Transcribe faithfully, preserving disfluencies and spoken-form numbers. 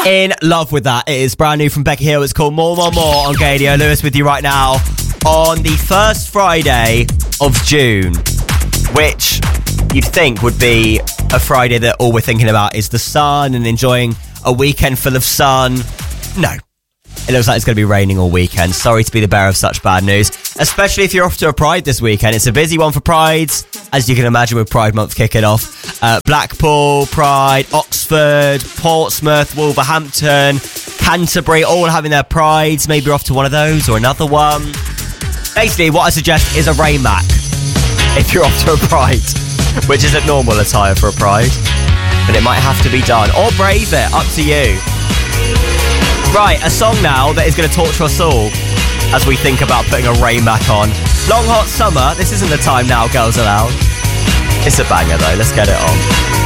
In love with that. It is brand new from Becky Hill. It's called More, More, More on Gadio. Lewis with you right now on the first Friday of June, which you'd think would be a Friday that all we're thinking about is the sun and enjoying a weekend full of sun. No. It looks like it's going to be raining all weekend. Sorry to be the bearer of such bad news, especially if you're off to a Pride this weekend. It's a busy one for Prides, as you can imagine with Pride Month kicking off. Uh, Blackpool, Pride, Oxford, Portsmouth, Wolverhampton, Canterbury, all having their Prides. Maybe you're off to one of those or another one. Basically, what I suggest is a rain mac if you're off to a Pride, which isn't normal attire for a Pride, but it might have to be done. Or brave it, up to you. Right, a song now that is going to torture us all as we think about putting a rain mac on. Long Hot Summer. This isn't the time now, Girls Aloud. It's a banger though, let's get it on.